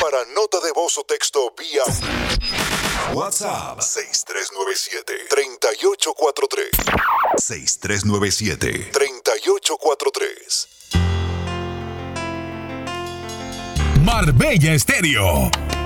para nota de voz o texto vía WhatsApp 6397-3843. 6397-3843. Marbella Estéreo.